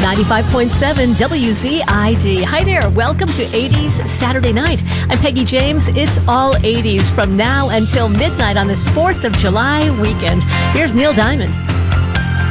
95.7 WZID. Hi there. Welcome to 80s Saturday Night. I'm Peggy James. It's all 80s from now until midnight on this 4th of July weekend. Here's Neil Diamond.